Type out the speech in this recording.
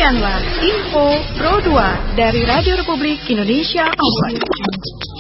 Demikianlah info Pro 2 dari Radio Republik Indonesia Outlook.